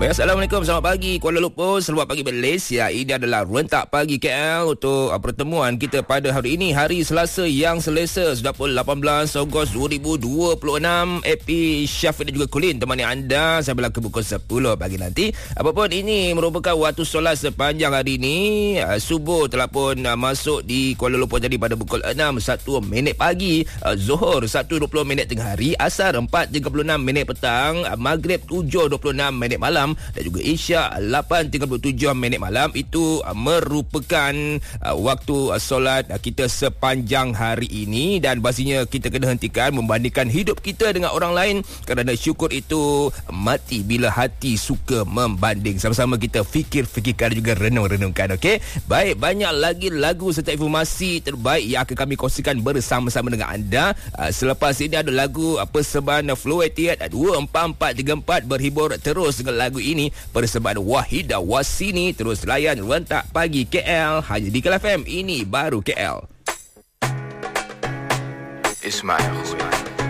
Baik, Assalamualaikum, selamat pagi Kuala Lumpur, selamat pagi Malaysia. Ini adalah Rentak Pagi KL untuk pertemuan kita pada hari ini, hari Selasa yang selesa, sudah pun 18 Ogos 2026. AP Syafiq dan juga Colin temani anda sampai ke pukul 10 pagi nanti. Apapun ini merupakan waktu solat sepanjang hari ini. Subuh telah pun masuk di Kuala Lumpur jadi pada pukul 6 1 minit pagi, Zuhur 1.20 minit tengah hari, Asar 4.36 minit petang, Maghrib 7.26 minit malam dan juga Isyak 8.37 minit malam. Itu merupakan waktu solat kita sepanjang hari ini, dan pastinya kita kena hentikan membandingkan hidup kita dengan orang lain, kerana syukur itu mati bila hati suka membanding. Sama-sama kita fikir-fikirkan dan juga renung-renungkan. Okey, baik, banyak lagi lagu serta informasi terbaik yang akan kami kongsikan bersama-sama dengan anda. Selepas ini ada lagu persembahan Flow 88 24434 berhibur terus dengan lagu ini persembahan Wahidah Wasini. Terus layan Rentak Pagi KL hanya di KL FM. Ini baru KL. Ismail.